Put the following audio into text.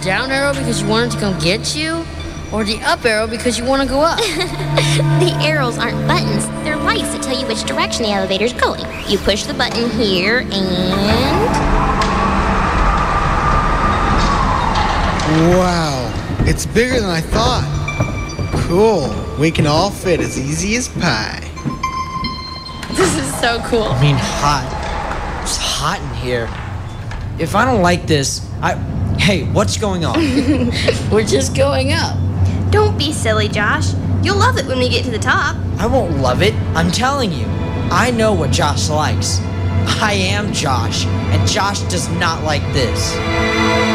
down arrow because you want it to come get you? Or the up arrow because you want to go up? The arrows aren't buttons. They're lights that tell you which direction the elevator's going. You push the button here and... Wow, it's bigger than I thought. Cool. We can all fit as easy as pie. This is so cool. I mean, hot. It's hot in here. If I don't like this, Hey, what's going on? We're just going up. Don't be silly, Josh. You'll love it when we get to the top. I won't love it. I'm telling you. I know what Josh likes. I am Josh, and Josh does not like this.